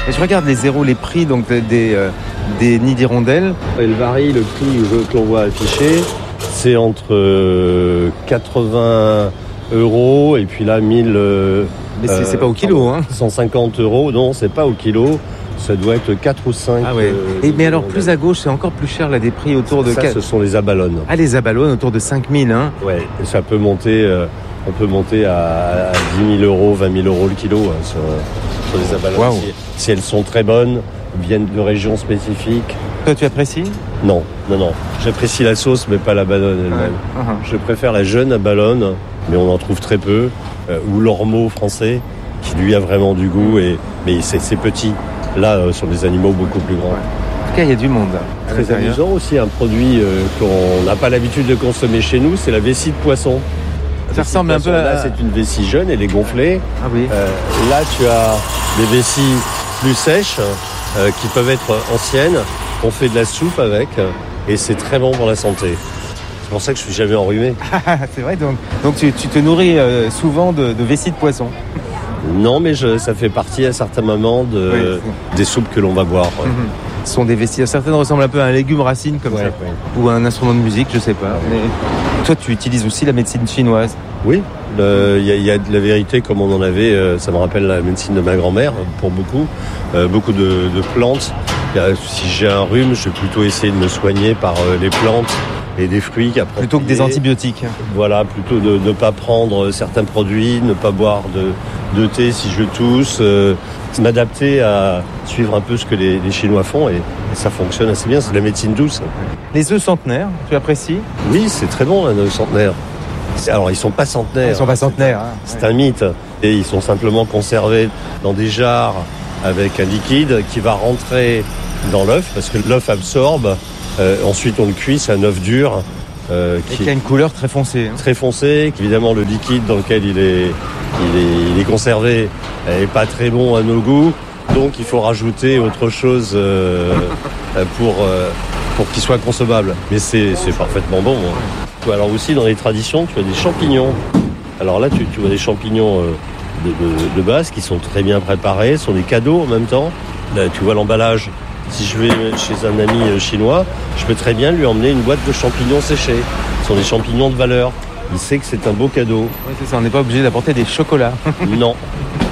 Et je regarde les zéros, les prix donc des nids d'hirondelles. Elle varie, le prix que l'on voit affiché, c'est entre 80 € et puis là 1000. Mais c'est pas au kilo, hein. 150 €, non, c'est pas au kilo. Ça doit être 4 ou 5. Ah ouais. Mais alors plus à gauche, c'est encore plus cher là, des prix autour de ça, 4. Ce sont les abalones. Ah, les abalones autour de 5000, hein. Ouais, et ça peut monter. On peut monter à 10 000 €, 20 000 € le kilo sur les abalones. Wow. Si elles sont très bonnes, viennent de régions spécifiques. Toi, tu apprécies ? Non. J'apprécie la sauce, mais pas la balone elle-même. Ouais. Je préfère la jeune abalone, mais on en trouve très peu, ou l'ormeau français, qui lui a vraiment du goût, mais c'est petit. Là, sur des animaux beaucoup plus grands. Ouais. En tout cas, il y a du monde. Très amusant aussi, un produit qu'on n'a pas l'habitude de consommer chez nous, c'est la vessie de poisson. Ça ressemble un peu à... Là, c'est une vessie jeune, elle est gonflée. Ah oui. Là, tu as des vessies plus sèches, qui peuvent être anciennes. On fait de la soupe avec, et c'est très bon pour la santé. C'est pour ça que je suis jamais enrhumé. C'est vrai, donc tu te nourris souvent de vessie de poisson. Non, mais ça fait partie à certains moments des soupes que l'on va boire. Ouais. Ce sont des vessies. Certaines ressemblent un peu à un légume racine comme ça, ou à un instrument de musique, je sais pas. Mais toi, tu utilises aussi la médecine chinoise. Oui, il y a de la vérité comme on en avait. Ça me rappelle la médecine de ma grand-mère pour beaucoup de plantes. Si j'ai un rhume, je vais plutôt essayer de me soigner par les plantes et des fruits plutôt que des antibiotiques. Voilà, plutôt de ne pas prendre certains produits, ne pas boire de thé si je tousse, m'adapter à suivre un peu ce que les Chinois font et ça fonctionne assez bien, c'est de la médecine douce. Les œufs centenaires, tu apprécies ? Oui, c'est très bon un œuf centenaire. Alors ils sont pas centenaires. Ils sont pas centenaires. C'est un mythe et ils sont simplement conservés dans des jarres avec un liquide qui va rentrer dans l'œuf parce que l'œuf absorbe. Ensuite, on le cuit, c'est un œuf dur. Qui a une couleur très foncée. Très foncée. Évidemment, le liquide dans lequel il est conservé n'est pas très bon à nos goûts. Donc, il faut rajouter autre chose pour qu'il soit consommable. Mais c'est parfaitement bon. Hein. Alors aussi, dans les traditions, tu as des champignons. Alors là, tu vois des champignons de base qui sont très bien préparés. Ce sont des cadeaux en même temps. Là, tu vois l'emballage. Si je vais chez un ami chinois, je peux très bien lui emmener une boîte de champignons séchés. Ce sont des champignons de valeur. Il sait que c'est un beau cadeau. Oui, c'est ça, on n'est pas obligé d'apporter des chocolats. Non.